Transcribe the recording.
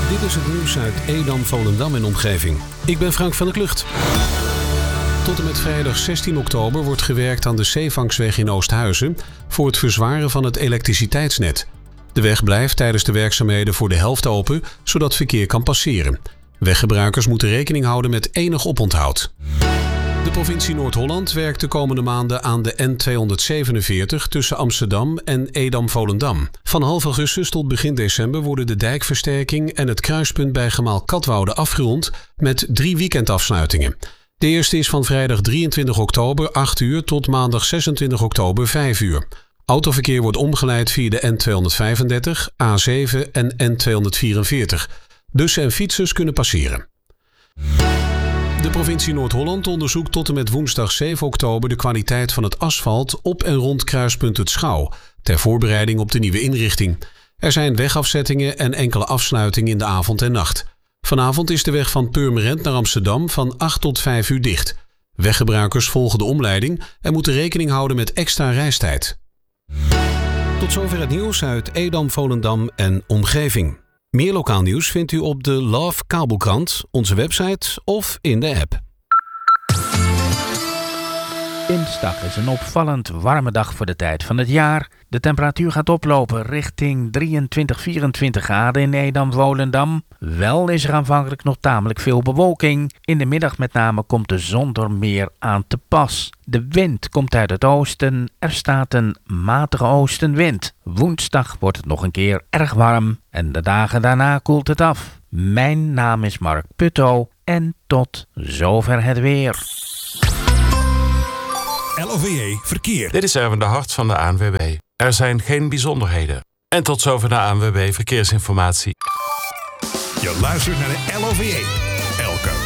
Dit is het nieuws uit Edam, Volendam en omgeving. Ik ben Frank van der Klucht. Tot en met vrijdag 16 oktober wordt gewerkt aan de Zeevangsweg in Oosthuizen voor het verzwaren van het elektriciteitsnet. De weg blijft tijdens de werkzaamheden voor de helft open, zodat verkeer kan passeren. Weggebruikers moeten rekening houden met enig oponthoud. De provincie Noord-Holland werkt de komende maanden aan de N247 tussen Amsterdam en Edam-Volendam. Van half augustus tot begin december worden de dijkversterking en het kruispunt bij Gemaal Katwoude afgerond met 3 weekendafsluitingen. De eerste is van vrijdag 23 oktober 8 uur tot maandag 26 oktober 5 uur. Autoverkeer wordt omgeleid via de N235, A7 en N244. Bussen en fietsers kunnen passeren. De provincie Noord-Holland onderzoekt tot en met woensdag 7 oktober de kwaliteit van het asfalt op en rond kruispunt Het Schouw, ter voorbereiding op de nieuwe inrichting. Er zijn wegafzettingen en enkele afsluitingen in de avond en nacht. Vanavond is de weg van Purmerend naar Amsterdam van 8 tot 5 uur dicht. Weggebruikers volgen de omleiding en moeten rekening houden met extra reistijd. Tot zover het nieuws uit Edam, Volendam en omgeving. Meer lokaal nieuws vindt u op de Love Kabelkrant, onze website of in de app. Dinsdag is een opvallend warme dag voor de tijd van het jaar. De temperatuur gaat oplopen richting 23-24 graden in Edam-Volendam. Wel is er aanvankelijk nog tamelijk veel bewolking. In de middag met name komt de zon er meer aan te pas. De wind komt uit het oosten. Er staat een matige oostenwind. Woensdag wordt het nog een keer erg warm en de dagen daarna koelt het af. Mijn naam is Mark Putto en tot zover het weer. LOVE Verkeer. Dit is Erwin de Hart van de ANWB. Er zijn geen bijzonderheden. En tot zover de ANWB Verkeersinformatie. Je luistert naar de LOVE. Elke